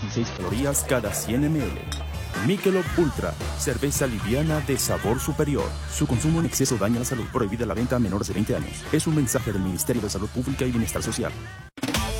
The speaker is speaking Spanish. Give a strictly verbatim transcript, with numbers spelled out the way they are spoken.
dieciséis calorías cada cien mililitros. Michelob Ultra, cerveza liviana de sabor superior. Su consumo en exceso daña la salud. Prohibida la venta a menores de veinte años. Es un mensaje del Ministerio de Salud Pública y Bienestar Social.